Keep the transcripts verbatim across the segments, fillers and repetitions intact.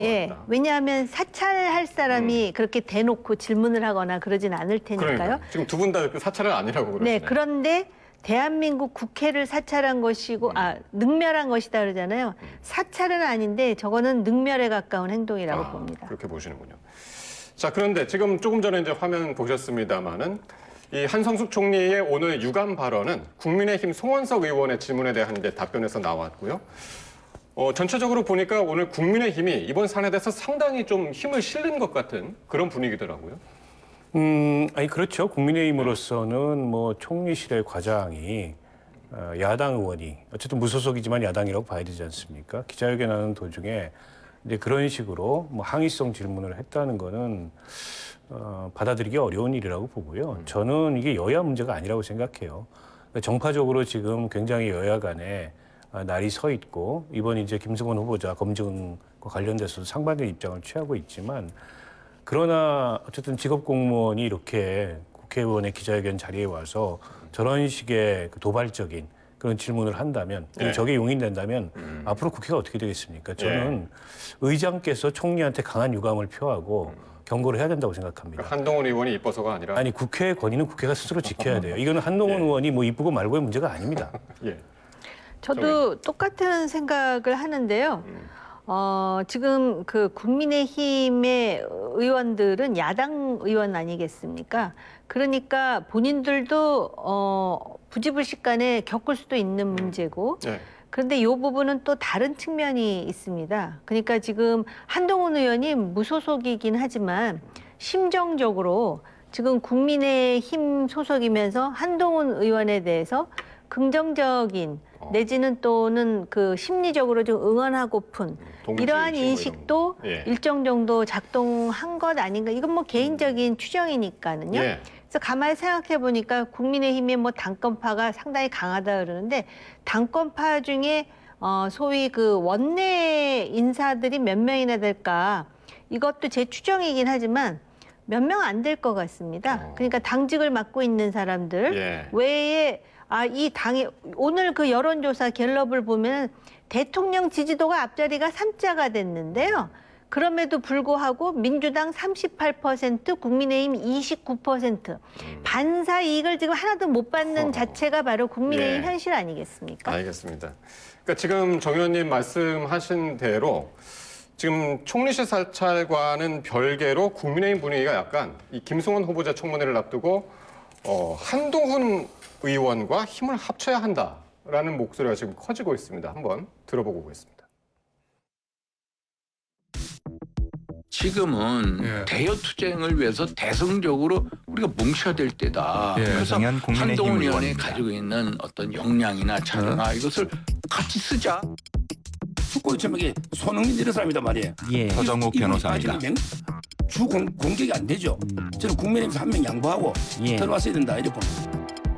예, 맞다. 왜냐하면 사찰할 사람이 음. 그렇게 대놓고 질문을 하거나 그러진 않을 테니까요. 그러니까. 지금 두 분 다 사찰은 아니라고 그러시네요. 네, 그런데 대한민국 국회를 사찰한 것이고 음. 아 능멸한 것이다 그러잖아요. 음. 사찰은 아닌데 저거는 능멸에 가까운 행동이라고 아, 봅니다. 그렇게 보시는군요. 자, 그런데 지금 조금 전에 이제 화면 보셨습니다마는 이 한성숙 총리의 오늘 유감 발언은 국민의힘 송원석 의원의 질문에 대한 이제 답변에서 나왔고요. 어, 전체적으로 보니까 오늘 국민의힘이 이번 사안에 대해서 상당히 좀 힘을 실는 것 같은 그런 분위기더라고요. 음, 아니 그렇죠. 국민의힘으로서는 뭐 총리실의 과장이 어, 야당 의원이 어쨌든 무소속이지만 야당이라고 봐야 되지 않습니까? 기자회견하는 도중에 이제 그런 식으로 뭐 항의성 질문을 했다는 거는 어, 받아들이기 어려운 일이라고 보고요. 음. 저는 이게 여야 문제가 아니라고 생각해요. 정파적으로 지금 굉장히 여야 간에 날이 서 있고 이번 이제 김승원 후보자 검증과 관련돼서도 상반된 입장을 취하고 있지만 그러나 어쨌든 직업 공무원이 이렇게 국회의원의 기자회견 자리에 와서 저런 식의 도발적인 그런 질문을 한다면 네. 저게 용인된다면 음. 앞으로 국회가 어떻게 되겠습니까? 저는 네. 의장께서 총리한테 강한 유감을 표하고 음. 경고를 해야 된다고 생각합니다. 그러니까 한동훈 의원이 이뻐서가 아니라 아니 국회의 권위는 국회가 스스로 지켜야 돼요. 이거는 한동훈 예. 의원이 뭐 이쁘고 말고의 문제가 아닙니다. 예. 저도 똑같은 생각을 하는데요. 음. 어, 지금 그 국민의힘의 의원들은 야당 의원 아니겠습니까? 그러니까 본인들도 어, 부지불식간에 겪을 수도 있는 문제고 네. 그런데 이 부분은 또 다른 측면이 있습니다. 그러니까 지금 한동훈 의원이 무소속이긴 하지만 심정적으로 지금 국민의힘 소속이면서 한동훈 의원에 대해서 긍정적인 내지는 또는 그 심리적으로 좀 응원하고픈 이러한 인식도 예. 일정 정도 작동한 것 아닌가. 이건 뭐 개인적인 음. 추정이니까는요. 예. 그래서 가만히 생각해 보니까 국민의힘의 뭐 당권파가 상당히 강하다 그러는데 당권파 중에 어 소위 그 원내 인사들이 몇 명이나 될까. 이것도 제 추정이긴 하지만 몇 명 안 될 것 같습니다. 어. 그러니까 당직을 맡고 있는 사람들 예. 외에 아, 이 당이 오늘 그 여론조사 갤럽을 보면 대통령 지지도가 앞자리가 삼자가 됐는데요. 그럼에도 불구하고 민주당 삼십팔 퍼센트, 국민의힘 이십구 퍼센트. 음. 반사 이익을 지금 하나도 못 받는 어. 자체가 바로 국민의힘 예. 현실 아니겠습니까? 알겠습니다. 그러니까 지금 정 의원님 말씀하신 대로 지금 총리실 사찰과는 별개로 국민의힘 분위기가 약간 이 김승원 후보자 청문회를 앞두고 어, 한동훈 의원과 힘을 합쳐야 한다라는 목소리가 지금 커지고 있습니다. 한번 들어보고 오겠습니다. 지금은 예. 대여 투쟁을 위해서 대승적으로 우리가 뭉쳐야 될 때다. 예, 그래서 한동훈 의원이 가지고 있는 어떤 역량이나 자료나 예. 이것을 같이 쓰자. 축구 제목이 손흥민 이런 사람이란 말이에요. 예. 서정욱 변호사입니다. 주 공, 공격이 안 되죠. 음. 저는 국민의힘에서 한 명 양보하고 예. 들어왔어야 된다 이렇게 봅니다.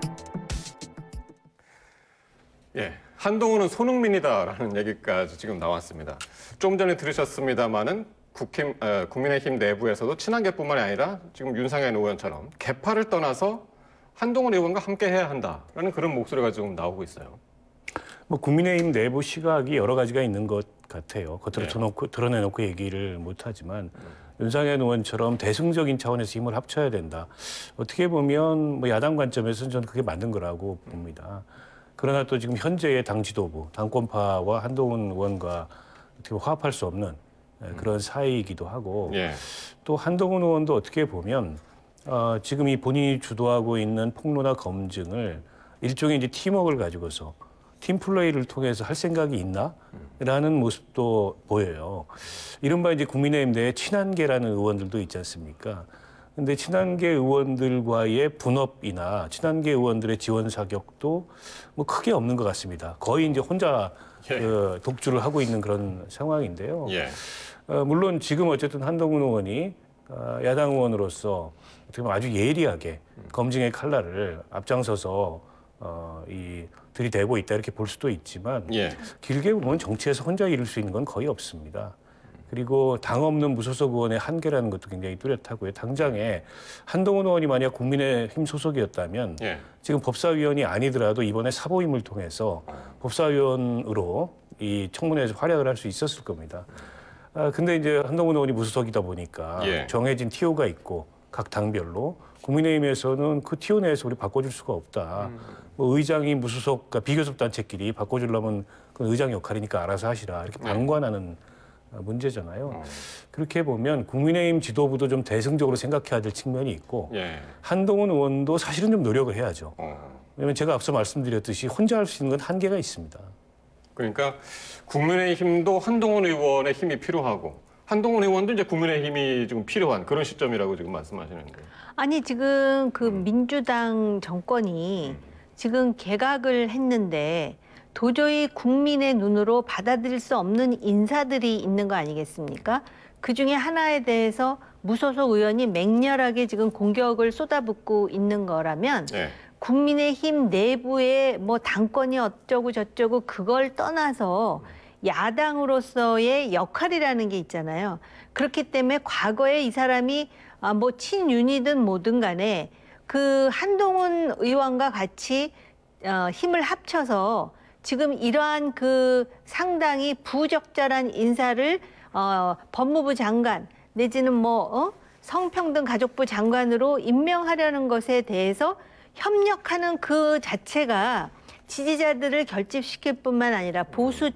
예, 한동훈은 손흥민이다라는 얘기까지 지금 나왔습니다. 좀 전에 들으셨습니다마는 국힘, 에, 국민의힘 내부에서도 친한계뿐만이 아니라 지금 윤상현 의원처럼 계파를 떠나서 한동훈 의원과 함께 해야 한다라는 그런 목소리가 지금 나오고 있어요. 뭐 국민의힘 내부 시각이 여러 가지가 있는 것 같아요. 겉으로 네. 드러내놓고, 드러내놓고 얘기를 못하지만 음. 윤상현 의원처럼 대승적인 차원에서 힘을 합쳐야 된다. 어떻게 보면 뭐 야당 관점에서는 저는 그게 맞는 거라고 음. 봅니다. 그러나 또 지금 현재의 당 지도부, 당권파와 한동훈 의원과 어떻게 화합할 수 없는 그런 사이이기도 하고 예. 또 한동훈 의원도 어떻게 보면 어, 지금 이 본인이 주도하고 있는 폭로나 검증을 일종의 이제 팀워크를 가지고서 팀 플레이를 통해서 할 생각이 있나? 라는 모습도 보여요. 이른바 이제 국민의힘 내에 친한계라는 의원들도 있지 않습니까? 근데 친한계 의원들과의 분업이나 친한계 의원들의 지원 사격도 뭐 크게 없는 것 같습니다. 거의 이제 혼자 예. 그 독주를 하고 있는 그런 상황인데요. 예. 어, 물론 지금 어쨌든 한동훈 의원이 어, 야당 의원으로서 어떻게 보면 아주 예리하게 검증의 칼날을 앞장서서 어, 이 들이대고 있다 이렇게 볼 수도 있지만 예. 길게 보면 정치에서 혼자 이룰 수 있는 건 거의 없습니다. 그리고 당 없는 무소속 의원의 한계라는 것도 굉장히 뚜렷하고요. 당장에 한동훈 의원이 만약 국민의힘 소속이었다면 예. 지금 법사위원이 아니더라도 이번에 사보임을 통해서 법사위원으로 이 청문회에서 활약을 할 수 있었을 겁니다. 아, 근데 이제 한동훈 의원이 무소속이다 보니까 예. 정해진 티오가 있고 각 당별로 국민의힘에서는 그 티오 내에서 우리 바꿔줄 수가 없다. 음. 뭐 의장이 무소속, 그러니까 비교섭 단체끼리 바꿔주려면 그건 의장 역할이니까 알아서 하시라. 이렇게 방관하는 문제잖아요. 어. 그렇게 보면 국민의힘 지도부도 좀 대승적으로 생각해야 될 측면이 있고 예. 한동훈 의원도 사실은 좀 노력을 해야죠. 어. 왜냐하면 제가 앞서 말씀드렸듯이 혼자 할 수 있는 건 한계가 있습니다. 그러니까 국민의힘도 한동훈 의원의 힘이 필요하고 한동훈 의원도 이제 국민의힘이 지금 필요한 그런 시점이라고 지금 말씀하시는 거예요. 아니 지금 그 음. 민주당 정권이 지금 개각을 했는데 도저히 국민의 눈으로 받아들일 수 없는 인사들이 있는 거 아니겠습니까? 그중에 하나에 대해서 무소속 의원이 맹렬하게 지금 공격을 쏟아붓고 있는 거라면 예. 국민의힘 내부의 뭐 당권이 어쩌고 저쩌고 그걸 떠나서 야당으로서의 역할이라는 게 있잖아요. 그렇기 때문에 과거에 이 사람이 아, 뭐 친윤이든 뭐든 간에 그 한동훈 의원과 같이 어, 힘을 합쳐서 지금 이러한 그 상당히 부적절한 인사를 어, 법무부 장관 내지는 뭐 어? 성평등 가족부 장관으로 임명하려는 것에 대해서 협력하는 그 자체가 지지자들을 결집시킬 뿐만 아니라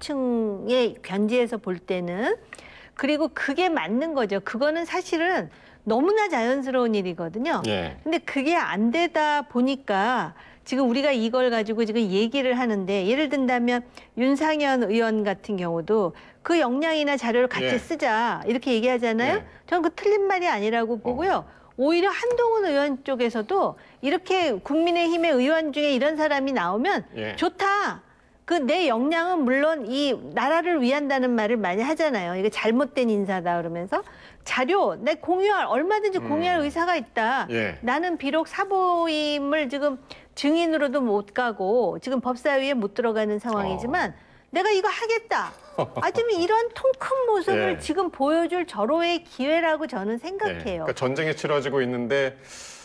보수층의 견지에서 볼 때는 그리고 그게 맞는 거죠. 그거는 사실은 너무나 자연스러운 일이거든요. 예. 근데 그게 안 되다 보니까 지금 우리가 이걸 가지고 지금 얘기를 하는데 예를 든다면 윤상현 의원 같은 경우도 그 역량이나 자료를 같이 예. 쓰자 이렇게 얘기하잖아요. 예. 저는 그 틀린 말이 아니라고 보고요. 오히려 한동훈 의원 쪽에서도 이렇게 국민의힘의 의원 중에 이런 사람이 나오면 예. 좋다. 그 내 역량은 물론 이 나라를 위한다는 말을 많이 하잖아요. 이게 잘못된 인사다 그러면서 자료 내 공유할 얼마든지 공유할 음. 의사가 있다. 예. 나는 비록 사보임을 지금 증인으로도 못 가고 지금 법사위에 못 들어가는 상황이지만 내가 이거 하겠다. 아, 좀 이런 통 큰 모습을 예. 지금 보여줄 절호의 기회라고 저는 예. 생각해요. 그러니까 전쟁이 치러지고 있는데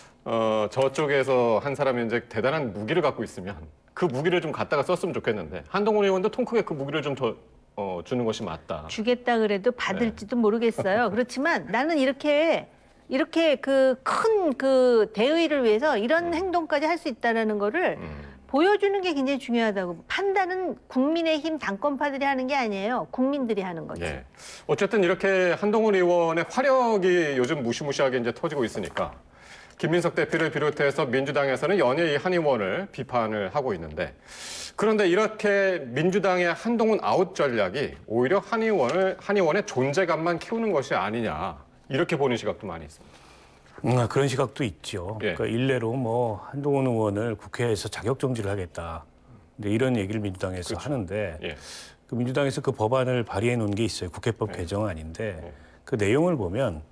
어, 저쪽에서 한 사람이 이제 대단한 무기를 갖고 있으면 그 무기를 좀 갖다가 썼으면 좋겠는데 한동훈 의원도 통 크게 그 무기를 좀 더 어, 주는 것이 맞다. 주겠다 그래도 받을지도 모르겠어요. 그렇지만 나는 이렇게 이렇게 그 큰 그 대의를 위해서 이런 행동까지 할 수 있다라는 거를 음. 보여주는 게 굉장히 중요하다고. 판단은 국민의힘 당권파들이 하는 게 아니에요. 국민들이 하는 거죠. 예. 어쨌든 이렇게 한동훈 의원의 화력이 요즘 무시무시하게 이제 터지고 있으니까 김민석 대표를 비롯해서 민주당에서는 연예의 한 의원을 비판을 하고 있는데 그런데 이렇게 민주당의 한동훈 아웃 전략이 오히려 한 의원을 한 의원의 존재감만 키우는 것이 아니냐 이렇게 보는 시각도 많이 있습니다. 음, 그런 시각도 있죠. 예. 그러니까 일례로 뭐 한동훈 의원을 국회에서 자격 정지를 하겠다. 근데 이런 얘기를 민주당에서 그렇죠. 하는데 예. 그 민주당에서 그 법안을 발의해 놓은 게 있어요. 국회법 네. 개정안인데 네. 그 내용을 보면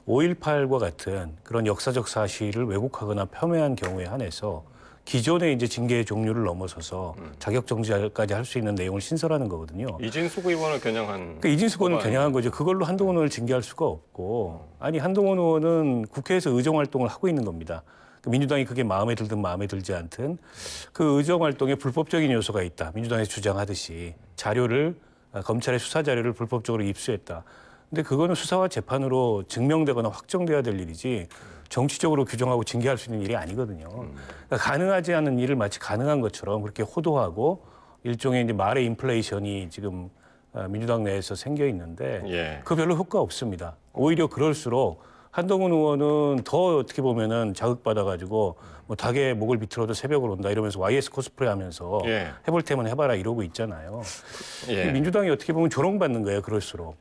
오일팔과 같은 그런 역사적 사실을 왜곡하거나 폄훼한 경우에 한해서 기존의 이제 징계의 종류를 넘어서서 음. 자격 정지까지 할 수 있는 내용을 신설하는 거거든요. 이진숙 의원을 겨냥한 그러니까 이진숙 의원을 법안이- 겨냥한 거죠. 그걸로 한동훈 의원을 징계할 수가 없고 아니 한동훈 의원은 국회에서 의정 활동을 하고 있는 겁니다. 그 민주당이 그게 마음에 들든 마음에 들지 않든 그 의정 활동에 불법적인 요소가 있다. 민주당에서 주장하듯이 자료를 검찰의 수사 자료를 불법적으로 입수했다. 근데 그거는 수사와 재판으로 증명되거나 확정돼야 될 일이지 정치적으로 규정하고 징계할 수 있는 일이 아니거든요. 그러니까 가능하지 않은 일을 마치 가능한 것처럼 그렇게 호도하고 일종의 이제 말의 인플레이션이 지금 민주당 내에서 생겨 있는데 예. 그 별로 효과 없습니다. 오히려 그럴수록 한동훈 의원은 더 어떻게 보면은 자극받아가지고 뭐 닭의 목을 비틀어도 새벽을 온다 이러면서 와이에스 코스프레 하면서 예. 해볼 테면 해봐라 이러고 있잖아요. 예. 민주당이 어떻게 보면 조롱받는 거예요. 그럴수록.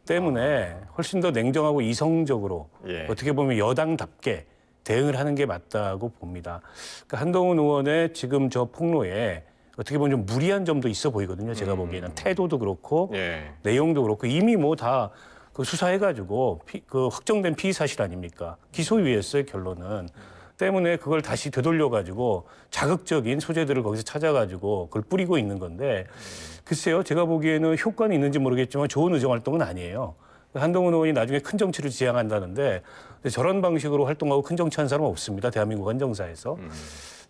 때문에 훨씬 더 냉정하고 이성적으로 예. 어떻게 보면 여당답게 대응을 하는 게 맞다고 봅니다. 그러니까 한동훈 의원의 지금 저 폭로에 어떻게 보면 좀 무리한 점도 있어 보이거든요. 제가 보기에는 태도도 그렇고 예. 내용도 그렇고 이미 뭐 다 그 수사해가지고 피, 그 확정된 피의 사실 아닙니까? 기소유예였어요 결론은. 때문에 그걸 다시 되돌려가지고 자극적인 소재들을 거기서 찾아가지고 그걸 뿌리고 있는 건데 글쎄요 제가 보기에는 효과는 있는지 모르겠지만 좋은 의정 활동은 아니에요. 한동훈 의원이 나중에 큰 정치를 지향한다는데 근데 저런 방식으로 활동하고 큰 정치한 사람은 없습니다. 대한민국 헌정사에서. 음.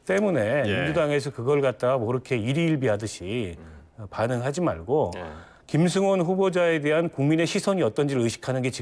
때문에 예. 민주당에서 그걸 갖다가 뭐 그렇게 일희일비하듯이 반응하지 말고 예. 김승원 후보자에 대한 국민의 시선이 어떤지를 의식하는 게 지금